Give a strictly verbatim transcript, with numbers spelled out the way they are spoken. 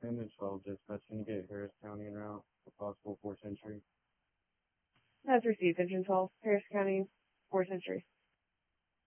Engine twelve, dispatch indicate Harris County en route for possible force entry. Has received Engine twelve, Harris County, force entry.